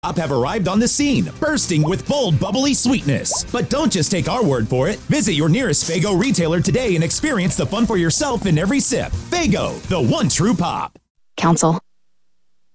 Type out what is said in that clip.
Pop have arrived on the scene, bursting with bold, bubbly sweetness. But don't just take our word for it. Visit your nearest Faygo retailer today and experience the fun for yourself in every sip. Faygo, the one true pop. Counsel.